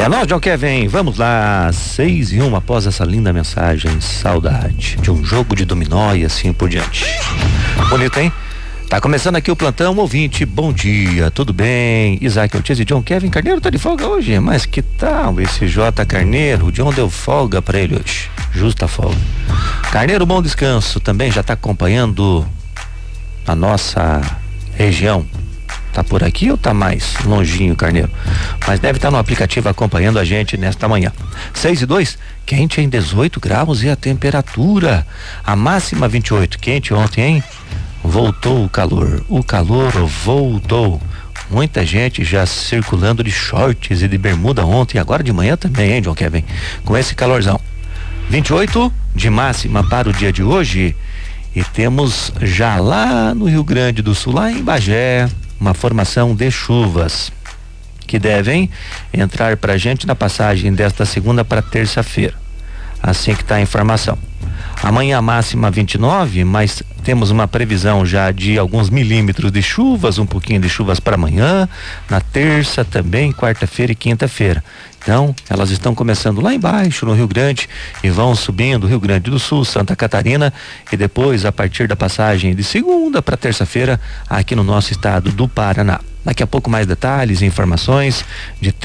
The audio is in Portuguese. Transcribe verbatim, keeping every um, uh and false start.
É nóis, John Kevin, vamos lá, seis e um após essa linda mensagem, saudade de um jogo de dominó e assim por diante. Bonito, hein? Tá começando aqui o plantão ouvinte, bom dia, tudo bem? Isaac Ortiz e John Kevin Carneiro tá de folga hoje, mas que tal esse J Carneiro? O John deu folga pra ele hoje, justa folga. Carneiro, bom descanso, também já tá acompanhando a nossa região. Tá por aqui ou tá mais longinho, Carneiro? Mas deve estar no aplicativo acompanhando a gente nesta manhã. seis e dois, quente em dezoito graus e a temperatura. A máxima vinte e oito, quente ontem, hein? Voltou o calor, o calor voltou. Muita gente já circulando de shorts e de bermuda ontem, agora de manhã também, hein, John Kevin? Com esse calorzão. vinte e oito de máxima para o dia de hoje. E temos já lá no Rio Grande do Sul, lá em Bagé, uma formação de chuvas que devem entrar pra gente na passagem desta segunda para terça-feira. Assim que tá a informação. Amanhã máxima vinte e nove, mas temos uma previsão já de alguns milímetros de chuvas, um pouquinho de chuvas para amanhã, na terça também, quarta-feira e quinta-feira. Então, elas estão começando lá embaixo no Rio Grande e vão subindo Rio Grande do Sul, Santa Catarina e depois a partir da passagem de segunda para terça-feira aqui no nosso estado do Paraná. Daqui a pouco mais detalhes e informações de